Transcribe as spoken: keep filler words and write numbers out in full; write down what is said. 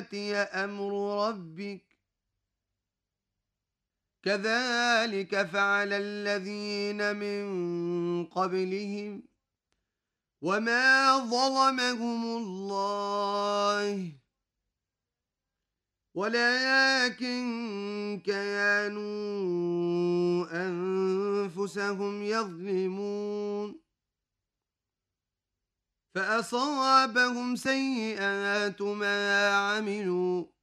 يأتي أمر ربك كذلك فعل الذين من قبلهم وما ظلمهم الله ولكن كانوا أنفسهم يظلمون فأصابهم سيئات ما عملوا